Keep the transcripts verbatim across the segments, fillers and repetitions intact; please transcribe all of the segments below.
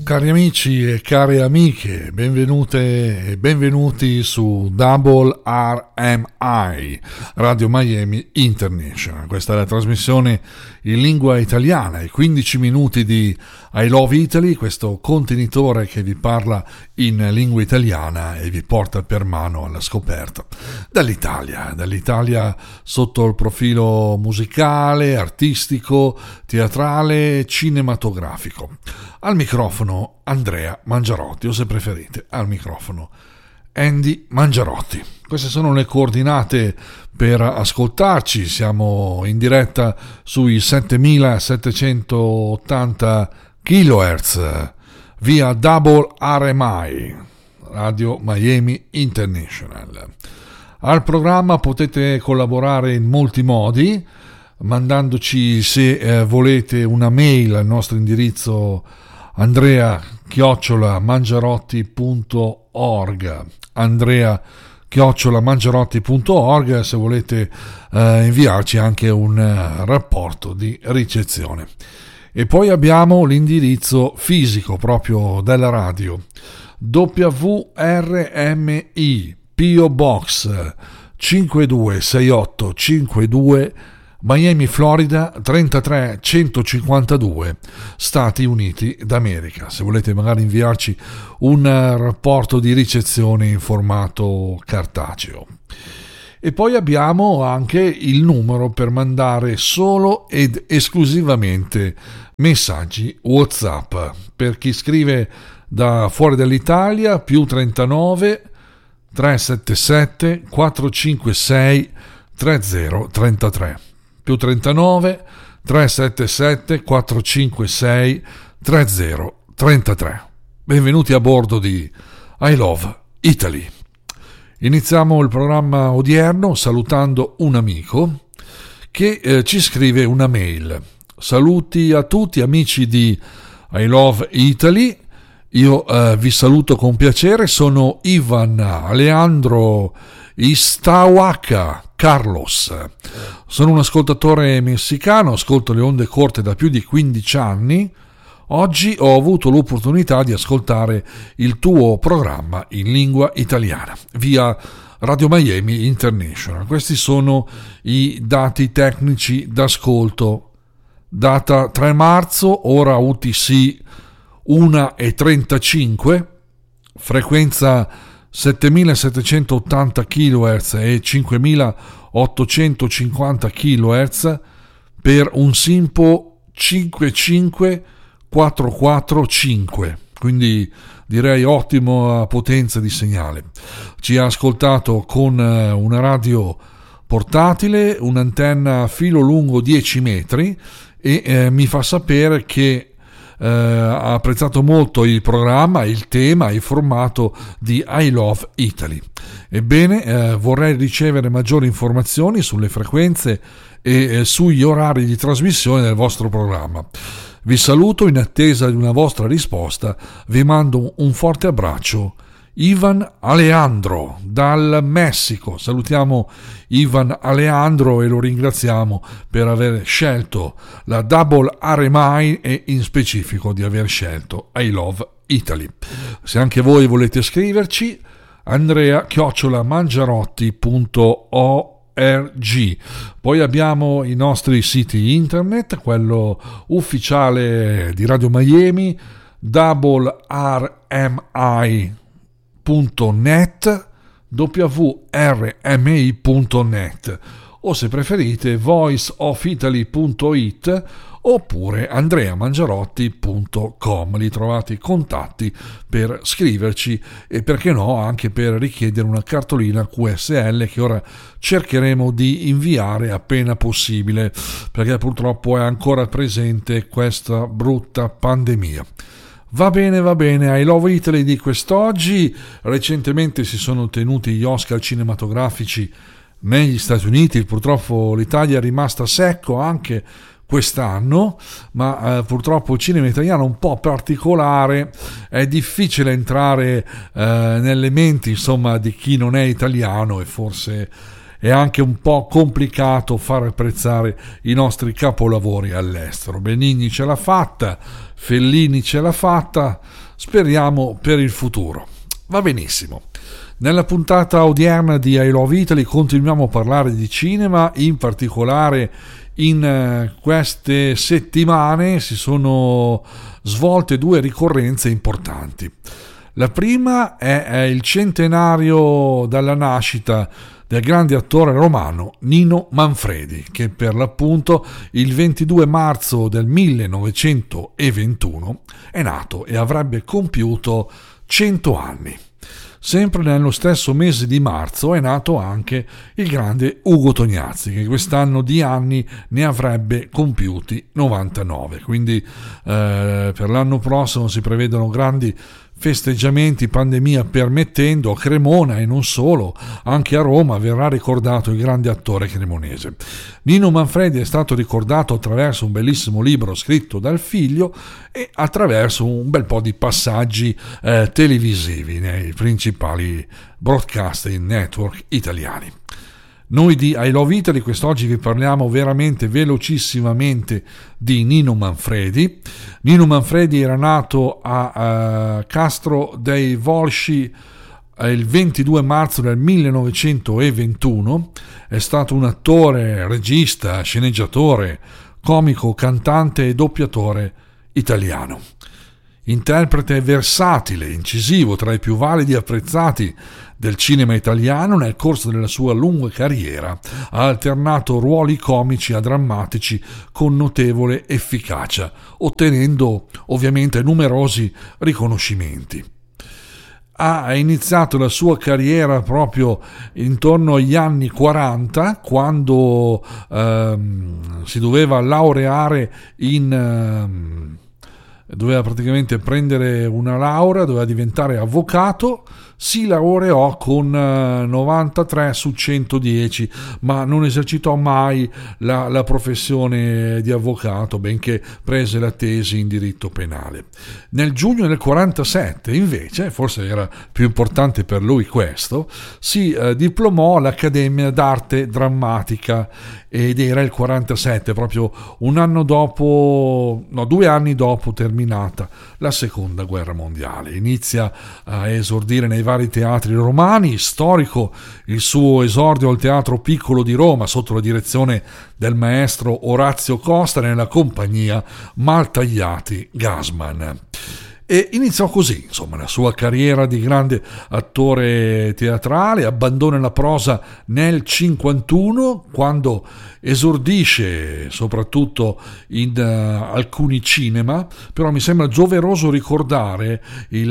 Cari amici e care amiche, benvenute e benvenuti su Double R M I, Radio Miami International. Questa è la trasmissione in lingua italiana, i quindici minuti di I Love Italy, questo contenitore che vi parla in lingua italiana e vi porta per mano alla scoperta dall'Italia, dall'Italia sotto il profilo musicale, artistico, teatrale, cinematografico. Al microfono Andrea Mangiarotti, o se preferite al microfono Andy Mangiarotti. Queste sono le coordinate per ascoltarci. Siamo in diretta sui settemilasettecentottanta kilohertz via Double R M I, Radio Miami International. Al programma potete collaborare in molti modi, mandandoci, se eh, volete, una mail al nostro indirizzo andrea chiocciola mangiarotti punto org, andrea chiocciola mangiarotti punto org, se volete eh, inviarci anche un eh, rapporto di ricezione. E poi abbiamo l'indirizzo fisico proprio della radio, W R M I P O Box cinque due sei otto cinque due, Miami, Florida trentatré centocinquantadue, Stati Uniti d'America. Se volete magari inviarci un rapporto di ricezione in formato cartaceo. E poi abbiamo anche il numero per mandare solo ed esclusivamente messaggi WhatsApp. Per chi scrive da fuori dall'Italia, più trentanove trecentosettantasette quattrocentocinquantasei tremila più trentanove trecentosettantasette quattrocentocinquantasei tremila. Benvenuti a bordo di I Love Italy. Iniziamo il programma odierno salutando un amico che eh, ci scrive una mail. Saluti a tutti amici di I Love Italy. Io eh, vi saluto con piacere, sono Ivan Alejandro Iztahuaca Carlos. Sono un ascoltatore messicano, ascolto le onde corte da più di quindici anni. Oggi ho avuto l'opportunità di ascoltare il tuo programma in lingua italiana via Radio Miami International. Questi sono i dati tecnici d'ascolto. Data tre marzo, ora U T C una e trentacinque, frequenza settemilasettecentottanta kilohertz e cinquemilaottocentocinquanta kilohertz per un SINPO cinque cinque quattro quattro cinque, quindi direi ottima potenza di segnale. Ci ha ascoltato con una radio portatile, un'antenna a filo lungo dieci metri e eh, mi fa sapere che Uh, ha apprezzato molto il programma, il tema, il formato di I Love Italy. Ebbene, uh, vorrei ricevere maggiori informazioni sulle frequenze e uh, sugli orari di trasmissione del vostro programma. Vi saluto in attesa di una vostra risposta, vi mando un forte abbraccio. Ivan Alejandro dal Messico. Salutiamo Ivan Alejandro e lo ringraziamo per aver scelto la Double R M I e in specifico di aver scelto I Love Italy. Se anche voi volete scriverci, andrea chiocciola mangiarotti punto org. Poi abbiamo i nostri siti internet, quello ufficiale di Radio Miami, double R M I punto net, w r m i punto net, o se preferite voice of italy punto it oppure andrea mangiarotti punto com. Lì trovate i contatti per scriverci e, perché no, anche per richiedere una cartolina Q S L che ora cercheremo di inviare appena possibile, perché purtroppo è ancora presente questa brutta pandemia. Va bene, va bene, I Love Italy di quest'oggi. Recentemente si sono tenuti gli Oscar cinematografici negli Stati Uniti. Purtroppo l'Italia è rimasta secco anche quest'anno, ma eh, purtroppo il cinema italiano è un po' particolare, è difficile entrare eh, nelle menti, insomma, di chi non è italiano, e forse è anche un po' complicato far apprezzare i nostri capolavori all'estero. Benigni ce l'ha fatta, Fellini ce l'ha fatta, speriamo per il futuro. Va benissimo. Nella puntata odierna di I Love Italy continuiamo a parlare di cinema, in particolare in queste settimane si sono svolte due ricorrenze importanti. La prima è il centenario dalla nascita del grande attore romano Nino Manfredi, che per l'appunto il ventidue marzo del millenovecentoventuno è nato e avrebbe compiuto cento anni. Sempre nello stesso mese di marzo è nato anche il grande Ugo Tognazzi, che quest'anno di anni ne avrebbe compiuti novantanove, quindi eh, per l'anno prossimo si prevedono grandi festeggiamenti, pandemia permettendo. A Cremona e non solo, anche a Roma verrà ricordato il grande attore cremonese. Nino Manfredi è stato ricordato attraverso un bellissimo libro scritto dal figlio e attraverso un bel po' di passaggi eh, televisivi nei principali broadcasting network italiani. Noi di I Love Italy quest'oggi vi parliamo veramente velocissimamente di Nino Manfredi. Nino Manfredi era nato a uh, Castro dei Volsci uh, il ventidue marzo del millenovecentoventuno. È stato un attore, regista, sceneggiatore, comico, cantante e doppiatore italiano. Interprete versatile, incisivo, tra i più validi e apprezzati del cinema italiano, nel corso della sua lunga carriera ha alternato ruoli comici a drammatici con notevole efficacia, ottenendo ovviamente numerosi riconoscimenti. Ha iniziato la sua carriera proprio intorno agli anni quaranta, quando ehm, si doveva laureare in... Ehm, doveva praticamente prendere una laurea, doveva diventare avvocato. Si laureò con novantatré su centodieci, ma non esercitò mai la, la professione di avvocato, benché prese la tesi in diritto penale. Nel giugno del quarantasette, invece, forse era più importante per lui questo, si eh, diplomò all'Accademia d'Arte Drammatica, ed era il quarantasette, proprio un anno dopo, no, due anni dopo terminata la seconda guerra mondiale. Inizia a esordire nei vari teatri romani. Storico il suo esordio al Teatro Piccolo di Roma sotto la direzione del maestro Orazio Costa nella compagnia Maltagliati Gassman. E iniziò così, insomma, la sua carriera di grande attore teatrale. Abbandona la prosa nel cinquantuno, quando esordisce soprattutto in uh, alcuni cinema, però mi sembra gioveroso ricordare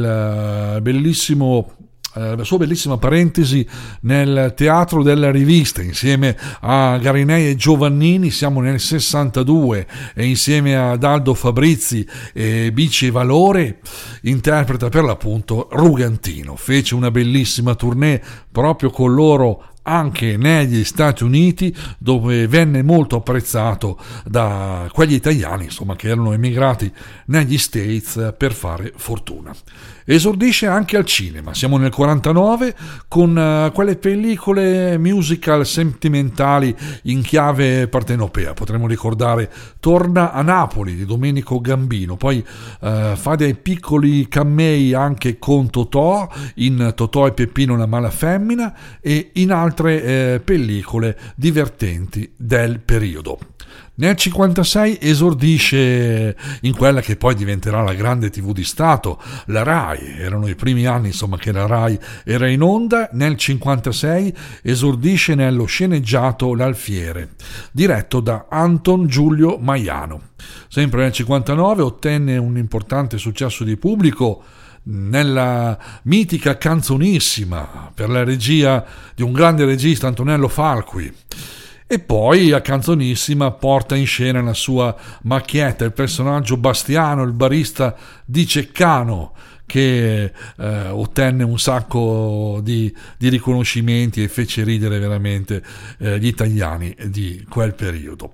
il uh, bellissimo la sua bellissima parentesi nel Teatro della Rivista insieme a Garinei e Giovannini. Siamo nel sessantadue e insieme ad Aldo Fabrizi e Bici Valore interpreta per l'appunto Rugantino. Fece una bellissima tournée proprio con loro anche negli Stati Uniti, dove venne molto apprezzato da quegli italiani, insomma, che erano emigrati negli States per fare fortuna. Esordisce anche al cinema, siamo nel quarantanove, con uh, quelle pellicole musical sentimentali in chiave partenopea. Potremmo ricordare Torna a Napoli di Domenico Gambino, poi uh, fa dei piccoli camei anche con Totò in Totò e Peppino la mala femmina e in altre eh, pellicole divertenti del periodo. Nel cinquantasei esordisce in quella che poi diventerà la grande tivù di Stato, la Rai. Erano i primi anni, insomma, che la Rai era in onda. Nel cinquantasei esordisce nello sceneggiato L'Alfiere, diretto da Anton Giulio Maiano. Sempre nel cinquantanove ottenne un importante successo di pubblico nella mitica Canzonissima, per la regia di un grande regista, Antonello Falqui. E poi a Canzonissima porta in scena la sua macchietta, il personaggio Bastiano, il barista di Ceccano, che eh, ottenne un sacco di, di riconoscimenti e fece ridere veramente eh, gli italiani di quel periodo.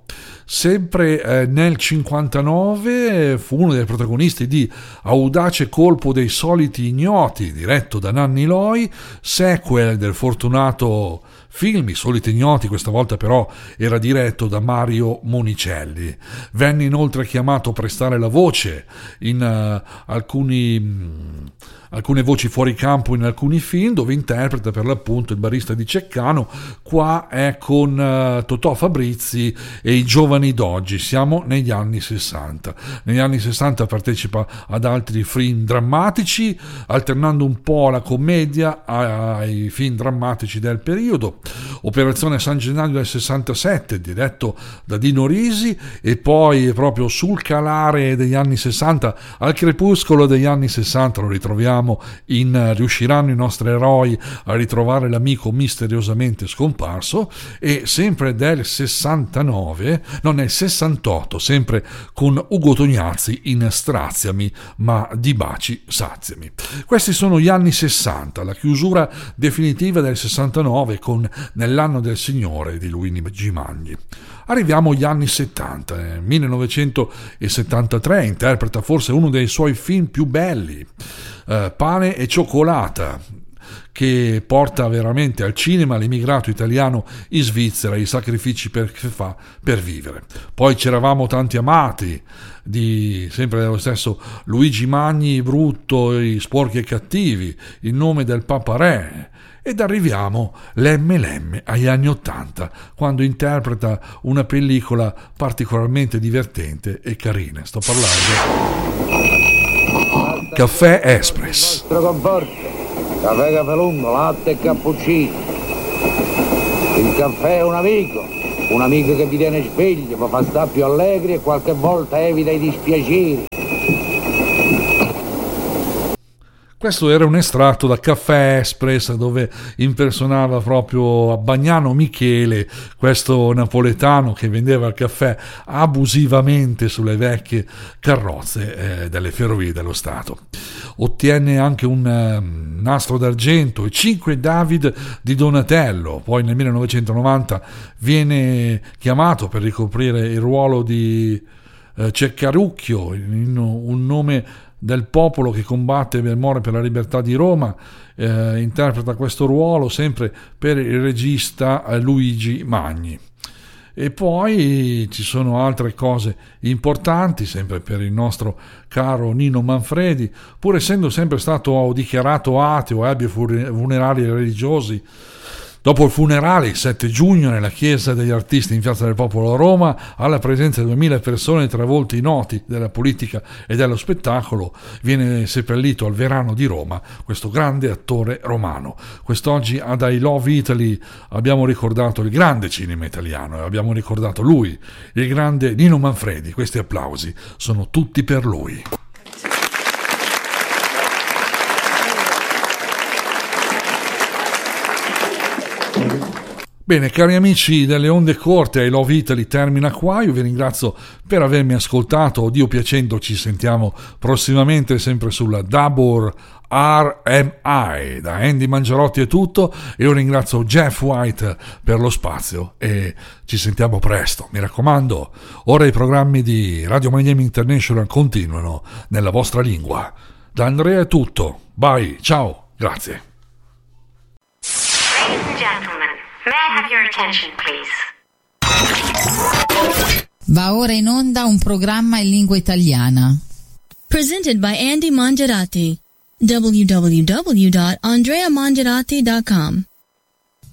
Sempre eh, nel cinquantanove eh, fu uno dei protagonisti di Audace colpo dei soliti ignoti, diretto da Nanni Loi, sequel del fortunato film I soliti ignoti, questa volta però era diretto da Mario Monicelli. Venne inoltre chiamato a prestare la voce in uh, alcuni mh, alcune voci fuori campo in alcuni film, dove interpreta per l'appunto il barista di Ceccano. Qua è con uh, Totò Fabrizi e i giovani d'oggi. Siamo negli anni sessanta. Negli anni sessanta partecipa ad altri film drammatici, alternando un po' la commedia ai film drammatici del periodo. Operazione San Gennaro del sessantasette, diretto da Dino Risi, e poi proprio sul calare degli anni sessanta, al crepuscolo degli anni sessanta, lo ritroviamo in Riusciranno i nostri eroi a ritrovare l'amico misteriosamente scomparso, e sempre del sessantanove, no nel sessantotto, sempre con Ugo Tognazzi in Straziami, ma di baci saziami. Questi sono gli anni sessanta, la chiusura definitiva del sessantanove con Nell'anno del Signore di Luigi Magni. Arriviamo agli anni settanta. Nel millenovecentosettantatré interpreta forse uno dei suoi film più belli, eh, Pane e cioccolata, che porta veramente al cinema l'emigrato italiano in Svizzera, i sacrifici per, che fa per vivere. Poi C'eravamo tanti amati, di sempre dello stesso Luigi Magni, Brutto, i sporchi e cattivi, Il nome del Papa Re. Ed arriviamo lemme lemme agli anni ottanta, quando interpreta una pellicola particolarmente divertente e carina. Sto parlando Caffè Express. Caffè, caffè lungo, latte e cappuccino. Il caffè è un amico, un amico che vi tiene sveglio, vi fa stare più allegri e qualche volta evita i dispiaceri. Questo era un estratto da Caffè Express, dove impersonava proprio a Bagnano Michele, questo napoletano che vendeva il caffè abusivamente sulle vecchie carrozze eh, delle ferrovie dello Stato. Ottiene anche un uh, nastro d'argento e cinque David di Donatello. Poi nel millenovecentonovanta viene chiamato per ricoprire il ruolo di uh, Ceccarucchio, in un nome del popolo che combatte e muore per la libertà di Roma. Eh, interpreta questo ruolo sempre per il regista Luigi Magni. E poi ci sono altre cose importanti sempre per il nostro caro Nino Manfredi, pur essendo sempre stato dichiarato ateo e abbia funerali religiosi. Dopo il funerale, il sette giugno, nella chiesa degli artisti in Piazza del Popolo a Roma, alla presenza di duemila persone tra volti noti della politica e dello spettacolo, viene seppellito al Verano di Roma questo grande attore romano. Quest'oggi ad I Love Italy abbiamo ricordato il grande cinema italiano e abbiamo ricordato lui, il grande Nino Manfredi. Questi applausi sono tutti per lui. Bene, cari amici delle onde corte, I Love Italy termina qua. Io vi ringrazio per avermi ascoltato. Dio piacendo, ci sentiamo prossimamente sempre sulla Dabor R M I. Da Andy Mangiarotti è tutto. Io ringrazio Jeff White per lo spazio e ci sentiamo presto. Mi raccomando, ora i programmi di Radio Miami International continuano nella vostra lingua. Da Andrea è tutto. Bye, ciao, grazie. Ladies and gentlemen, may I have your attention, please? Va ora in onda un programma in lingua italiana. Presented by Andy Mangiarotti. w w w dot andrea mangiarotti dot com